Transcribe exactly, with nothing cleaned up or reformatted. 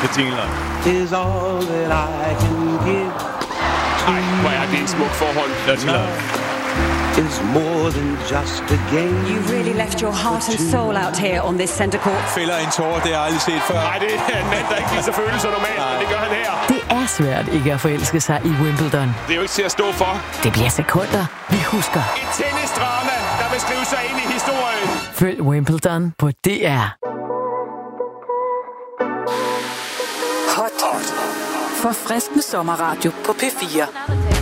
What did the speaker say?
med jingler. Is all that I can give. Ej, hvor er det en smuk forhold. Ja, jingler. Is more than just a game. You really left your heart and soul out here on this center court. Fælder en tår, det har jeg aldrig set før. Nej, det er en mand, der ikke viser følelser normalt, men det gør han her. Det er svært ikke at forelske sig i Wimbledon. Det er jo ikke til at stå for. Det bliver sekunder, vi husker. Et tennisdrama, der vil skrive sig ind i historien. Følg Wimbledon på D R. Hot. Forfriskende sommerradio på P fire.